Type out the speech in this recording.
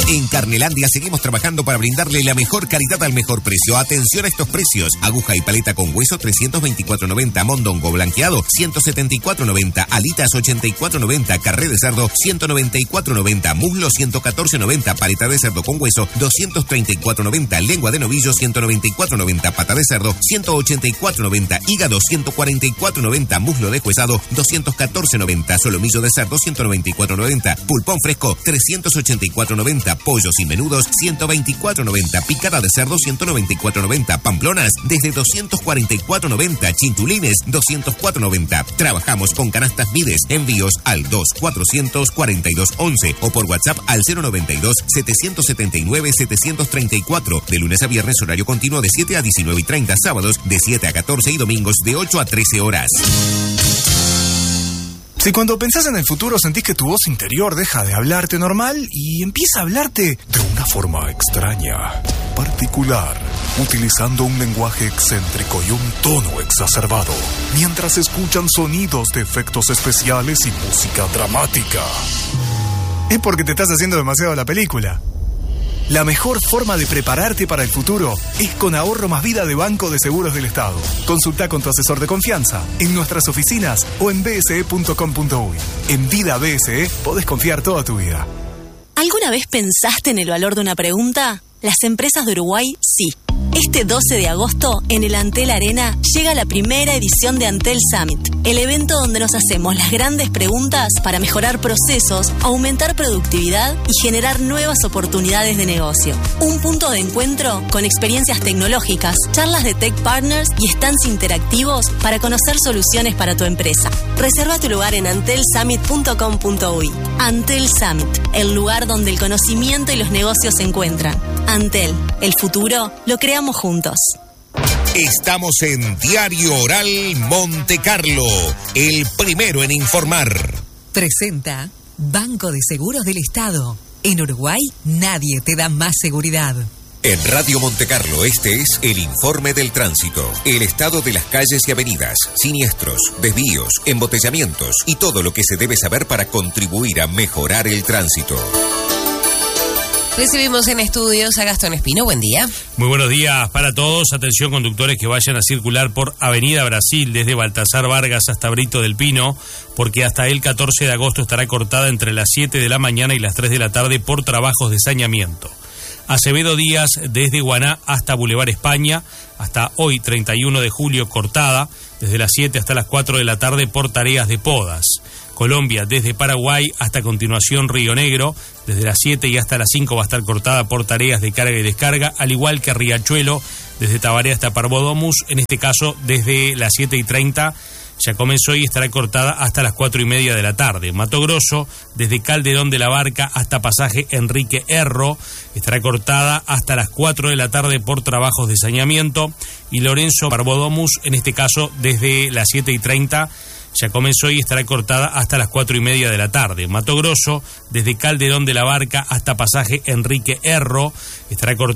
En Carnelandia seguimos trabajando para brindarle la mejor calidad al mejor precio. Atención a estos precios. Aguja y paleta con hueso 324.90, mondongo blanqueado 174.90, alitas 84.90, carré de cerdo 194.90, muslo 114.90, paleta de cerdo con hueso 234.90, lengua de novillo 194.90, pata de cerdo 184.90, hígado 144.90, muslo deshuesado 214.90, solomillo de cerdo 194.90, pulpón fresco 384.90, pollos y menudos 124.90, picada de cerdo 194.90, pamplonas desde 244.90, chintulines 204.90. Trabajamos con canastas Mides, envíos al 2400-4211 o por WhatsApp al 092-779-734, de lunes a viernes horario continuo de 7 a 19:30, sábados de 7 a 14 y domingos de 8 a 13 horas. Si cuando pensás en el futuro sentís que tu voz interior deja de hablarte normal y empieza a hablarte de una forma extraña, particular, utilizando un lenguaje excéntrico y un tono exacerbado, mientras escuchan sonidos de efectos especiales y música dramática, es porque te estás haciendo demasiado la película. La mejor forma de prepararte para el futuro es con Ahorro Más Vida de Banco de Seguros del Estado. Consulta con tu asesor de confianza en nuestras oficinas o en bse.com.uy. En Vida BSE podés confiar toda tu vida. ¿Alguna vez pensaste en el valor de una pregunta? Las empresas de Uruguay, sí. Este 12 de agosto, en el Antel Arena, llega la primera edición de Antel Summit, el evento donde nos hacemos las grandes preguntas para mejorar procesos, aumentar productividad y generar nuevas oportunidades de negocio. Un punto de encuentro con experiencias tecnológicas, charlas de tech partners y stands interactivos para conocer soluciones para tu empresa. Reserva tu lugar en antelsummit.com.uy. Antel Summit, el lugar donde el conocimiento y los negocios se encuentran. Antel, el futuro lo creamos juntos. Estamos en Diario Oral Monte Carlo, el primero en informar. Presenta Banco de Seguros del Estado. En Uruguay nadie te da más seguridad. En Radio Monte Carlo, este es el informe del tránsito. El estado de las calles y avenidas, siniestros, desvíos, embotellamientos y todo lo que se debe saber para contribuir a mejorar el tránsito. Recibimos en estudios a Gastón Espino. Buen día. Muy buenos días para todos. Atención, conductores que vayan a circular por Avenida Brasil desde Baltasar Vargas hasta Brito del Pino, porque hasta el 14 de agosto estará cortada entre las 7 de la mañana y las 3 de la tarde por trabajos de saneamiento. Acevedo Díaz desde Guaná hasta Boulevard España, hasta hoy 31 de julio cortada, desde las 7 hasta las 4 de la tarde por tareas de podas. Colombia desde Paraguay hasta continuación Río Negro, desde las 7 y hasta las 5 va a estar cortada por tareas de carga y descarga, al igual que Riachuelo desde Tabaré hasta Parbodomus, en este caso desde las 7:30 ya comenzó y estará cortada hasta las 4:30 de la tarde. Mato Grosso desde Calderón de la Barca hasta pasaje Enrique Erro estará cortada hasta las 4 de la tarde por trabajos de saneamiento, y Lorenzo Parbodomus, en este caso desde las 7:30 ya comenzó y estará cortada hasta las 4:30 de la tarde. Mato Grosso desde Calderón de la Barca hasta pasaje Enrique Erro estará cortada